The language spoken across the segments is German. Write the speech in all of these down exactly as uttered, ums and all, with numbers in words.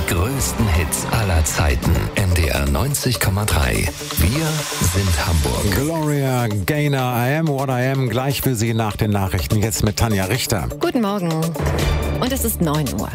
größten Hits aller Zeiten. N D R neunzig Komma drei. Wir sind Hamburg. Gloria Gaynor, I am what I am. Gleich für Sie nach den Nachrichten. Jetzt mit Tanja Richter. Guten Morgen. Und es ist neun Uhr.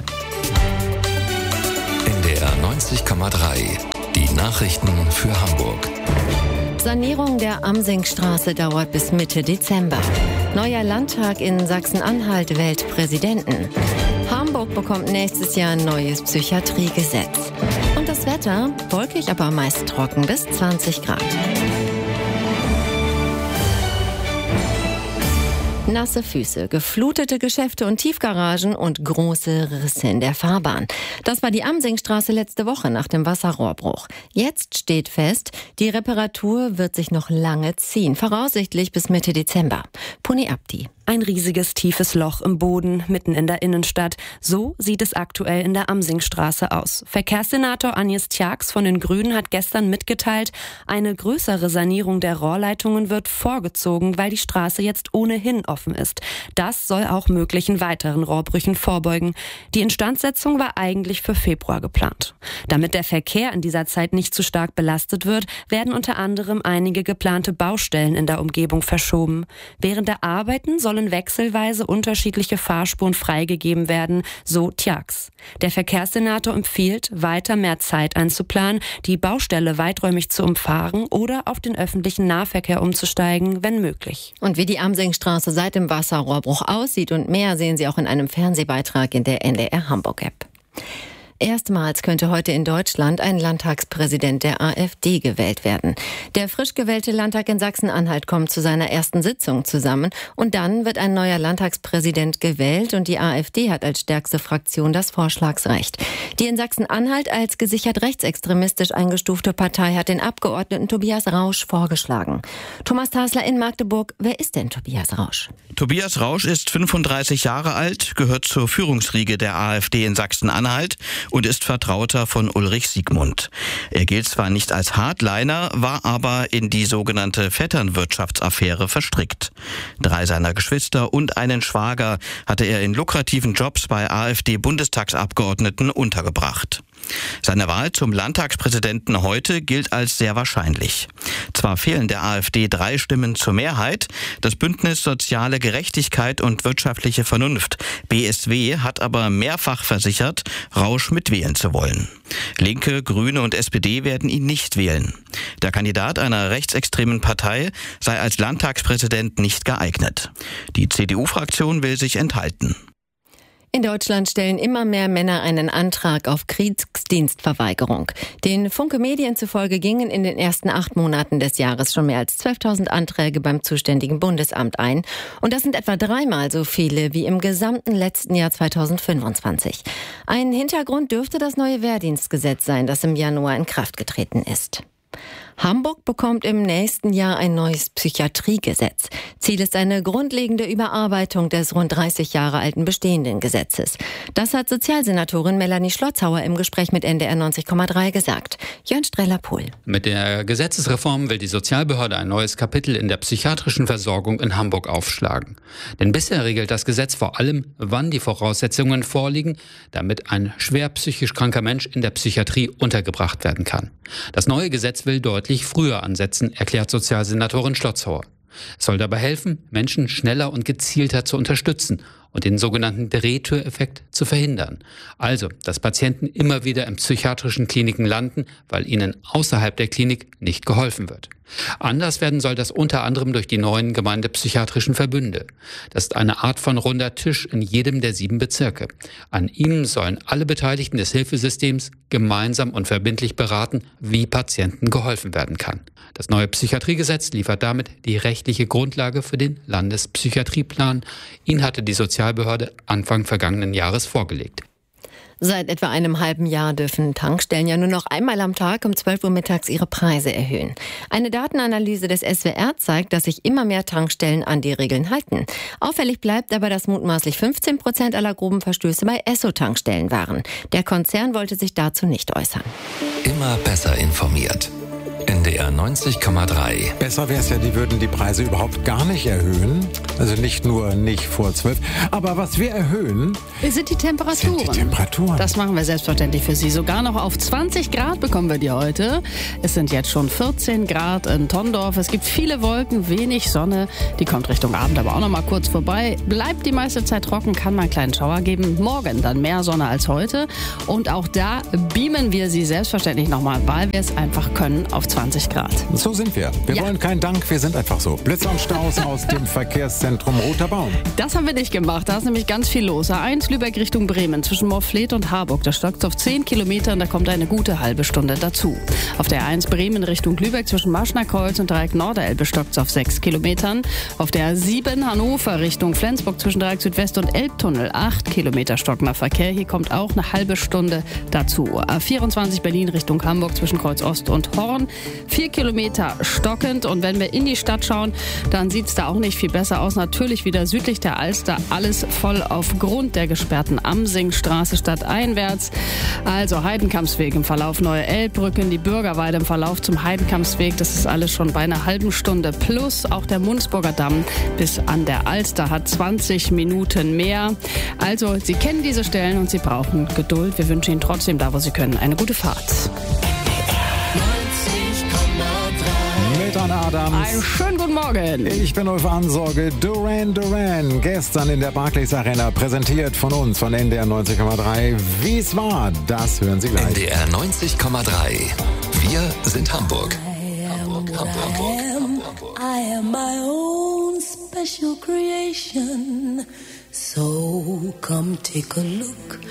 N D R neunzig Komma drei. Die Nachrichten für Hamburg. Sanierung der Amsingstraße dauert bis Mitte Dezember. Neuer Landtag in Sachsen-Anhalt wählt Präsidenten. Hamburg bekommt nächstes Jahr ein neues Psychiatriegesetz. Und das Wetter, wolkig, aber meist trocken, bis zwanzig Grad. Nasse Füße, geflutete Geschäfte und Tiefgaragen und große Risse in der Fahrbahn. Das war die Amsingstraße letzte Woche nach dem Wasserrohrbruch. Jetzt steht fest, die Reparatur wird sich noch lange ziehen, voraussichtlich bis Mitte Dezember. Puni Abdi. Ein riesiges, tiefes Loch im Boden, mitten in der Innenstadt. So sieht es aktuell in der Amsingstraße aus. Verkehrssenator Agnes Tjax von den Grünen hat gestern mitgeteilt, eine größere Sanierung der Rohrleitungen wird vorgezogen, weil die Straße jetzt ohnehin offen ist. Das soll auch möglichen weiteren Rohrbrüchen vorbeugen. Die Instandsetzung war eigentlich für Februar geplant. Damit der Verkehr in dieser Zeit nicht zu stark belastet wird, werden unter anderem einige geplante Baustellen in der Umgebung verschoben. Während der Arbeiten soll sollen wechselweise unterschiedliche Fahrspuren freigegeben werden, so Tjax. Der Verkehrssenator empfiehlt, weiter mehr Zeit einzuplanen, die Baustelle weiträumig zu umfahren oder auf den öffentlichen Nahverkehr umzusteigen, wenn möglich. Und wie die Amsingstraße seit dem Wasserrohrbruch aussieht und mehr sehen Sie auch in einem Fernsehbeitrag in der N D R Hamburg-App. Erstmals könnte heute in Deutschland ein Landtagspräsident der AfD gewählt werden. Der frisch gewählte Landtag in Sachsen-Anhalt kommt zu seiner ersten Sitzung zusammen und dann wird ein neuer Landtagspräsident gewählt und die AfD hat als stärkste Fraktion das Vorschlagsrecht. Die in Sachsen-Anhalt als gesichert rechtsextremistisch eingestufte Partei hat den Abgeordneten Tobias Rausch vorgeschlagen. Thomas Tasler in Magdeburg, wer ist denn Tobias Rausch? Tobias Rausch ist fünfunddreißig Jahre alt, gehört zur Führungsriege der AfD in Sachsen-Anhalt und ist Vertrauter von Ulrich Siegmund. Er gilt zwar nicht als Hardliner, war aber in die sogenannte Vetternwirtschaftsaffäre verstrickt. Drei seiner Geschwister und einen Schwager hatte er in lukrativen Jobs bei AfD-Bundestagsabgeordneten untergebracht. Seine Wahl zum Landtagspräsidenten heute gilt als sehr wahrscheinlich. Zwar fehlen der AfD drei Stimmen zur Mehrheit, das Bündnis Soziale Gerechtigkeit und wirtschaftliche Vernunft, B S W, hat aber mehrfach versichert, Rausch mitwählen zu wollen. Linke, Grüne und S P D werden ihn nicht wählen. Der Kandidat einer rechtsextremen Partei sei als Landtagspräsident nicht geeignet. Die C D U-Fraktion will sich enthalten. In Deutschland stellen immer mehr Männer einen Antrag auf Kriegsdienstverweigerung. Den Funke Medien zufolge gingen in den ersten acht Monaten des Jahres schon mehr als zwölftausend Anträge beim zuständigen Bundesamt ein. Und das sind etwa dreimal so viele wie im gesamten letzten Jahr zweitausendfünfundzwanzig. Ein Hintergrund dürfte das neue Wehrdienstgesetz sein, das im Januar in Kraft getreten ist. Hamburg bekommt im nächsten Jahr ein neues Psychiatriegesetz. Ziel ist eine grundlegende Überarbeitung des rund dreißig Jahre alten bestehenden Gesetzes. Das hat Sozialsenatorin Melanie Schlotzhauer im Gespräch mit N D R neunzig Komma drei gesagt. Jörn Streller-Pohl. Mit der Gesetzesreform will die Sozialbehörde ein neues Kapitel in der psychiatrischen Versorgung in Hamburg aufschlagen. Denn bisher regelt das Gesetz vor allem, wann die Voraussetzungen vorliegen, damit ein schwer psychisch kranker Mensch in der Psychiatrie untergebracht werden kann. Das neue Gesetz will deutlich früher ansetzen, erklärt Sozialsenatorin Schlotzhauer. Es soll dabei helfen, Menschen schneller und gezielter zu unterstützen und den sogenannten Drehtüreffekt zu verhindern. Also, dass Patienten immer wieder in psychiatrischen Kliniken landen, weil ihnen außerhalb der Klinik nicht geholfen wird. Anders werden soll das unter anderem durch die neuen gemeindepsychiatrischen Verbünde. Das ist eine Art von runder Tisch in jedem der sieben Bezirke. An ihm sollen alle Beteiligten des Hilfesystems gemeinsam und verbindlich beraten, wie Patienten geholfen werden kann. Das neue Psychiatriegesetz liefert damit die rechtliche Grundlage für den Landespsychiatrieplan. Ihn hatte die Sozialbehörde Anfang vergangenen Jahres vorgelegt. Seit etwa einem halben Jahr dürfen Tankstellen ja nur noch einmal am Tag um zwölf Uhr mittags ihre Preise erhöhen. Eine Datenanalyse des S W R zeigt, dass sich immer mehr Tankstellen an die Regeln halten. Auffällig bleibt aber, dass mutmaßlich fünfzehn Prozent aller groben Verstöße bei Esso-Tankstellen waren. Der Konzern wollte sich dazu nicht äußern. Immer besser informiert. N D R neunzig Komma drei. Besser wäre es ja, die würden die Preise überhaupt gar nicht erhöhen. Also nicht nur nicht vor zwölf. Aber was wir erhöhen, sind die Temperaturen. Sind die Temperaturen. Das machen wir selbstverständlich für Sie. Sogar noch auf zwanzig Grad bekommen wir die heute. Es sind jetzt schon vierzehn Grad in Tondorf. Es gibt viele Wolken, wenig Sonne. Die kommt Richtung Abend aber auch noch mal kurz vorbei. Bleibt die meiste Zeit trocken, kann man einen kleinen Schauer geben. Morgen dann mehr Sonne als heute. Und auch da beamen wir Sie selbstverständlich nochmal, weil wir es einfach können, auf zwanzig Grad. So sind wir. Wir Ja. wollen keinen Dank, wir sind einfach so. Blitzer und Staus aus dem Verkehrszentrum Roter Baum. Das haben wir nicht gemacht. Da ist nämlich ganz viel los. A eins Lübeck Richtung Bremen zwischen Morfleet und Harburg. Da stockt auf zehn Kilometern. Da kommt eine gute halbe Stunde dazu. Auf der A eins Bremen Richtung Lübeck zwischen Marschnerkreuz und Dreieck Norderelbe stockt es auf sechs Kilometern. Auf der A sieben Hannover Richtung Flensburg zwischen Dreieck Südwest und Elbtunnel acht Kilometer stockender Verkehr. Hier kommt auch eine halbe Stunde dazu. A vierundzwanzig Berlin Richtung Hamburg zwischen Kreuz Ost und Horn. vier Kilometer stockend. Und wenn wir in die Stadt schauen, dann sieht es da auch nicht viel besser aus. Natürlich wieder südlich der Alster. Alles voll aufgrund der gesperrten Amsingstraße stadteinwärts. Also Heidenkampsweg im Verlauf Neue Elbbrücken, die Bürgerweide im Verlauf zum Heidenkampsweg. Das ist alles schon bei einer halben Stunde plus. Auch der Munzburger Damm bis an der Alster hat zwanzig Minuten mehr. Also Sie kennen diese Stellen und Sie brauchen Geduld. Wir wünschen Ihnen trotzdem da, wo Sie können, eine gute Fahrt. Mit Anna Adams. Einen schönen guten Morgen. Ich bin Ulf Ansorge. Duran Duran. Gestern in der Barclays Arena. Präsentiert von uns, von N D R neunzig Komma drei. Wie es war, das hören Sie gleich. N D R neunzig Komma drei. Wir sind Hamburg. Hamburg, Hamburg, Hamburg. I am my own special creation. So come take a look